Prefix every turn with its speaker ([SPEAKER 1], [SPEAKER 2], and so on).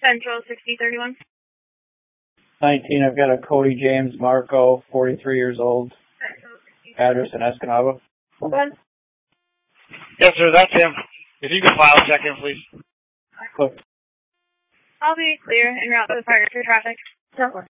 [SPEAKER 1] Central 6031.
[SPEAKER 2] 19, I've got a Cody James Marco, 43 years old. Address in Escanaba.
[SPEAKER 3] Yes, sir, that's him. If you could file check him, please.
[SPEAKER 2] Look.
[SPEAKER 1] I'll be clear en route to the partner for traffic.